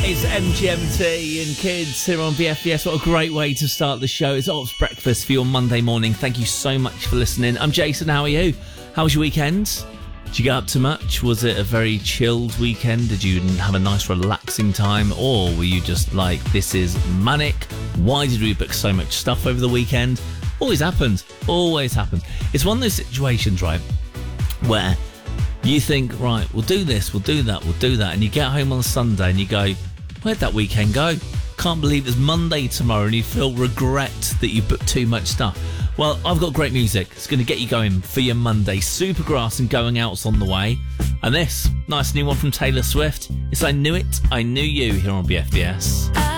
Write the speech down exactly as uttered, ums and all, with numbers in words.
It's M G M T and Kids here on B F B S. What a great way to start the show. It's Ops Breakfast for your Monday morning. Thank you so much for listening. I'm Jason. How are you? How was your weekend? Did you get up to much? Was it a very chilled weekend? Did you have a nice relaxing time? Or were you just like, this is manic? Why did we book so much stuff over the weekend? Always happens. Always happens. It's one of those situations, right, where you think, right, we'll do this, we'll do that, we'll do that. And you get home on a Sunday and you go, where'd that weekend go? Can't believe it's Monday tomorrow, and you feel regret that you booked too much stuff. Well, I've got great music. It's going to get you going for your Monday. Supergrass and Going Out's on the way. And this, nice new one from Taylor Swift. It's I Knew It, I Knew You here on B F D S.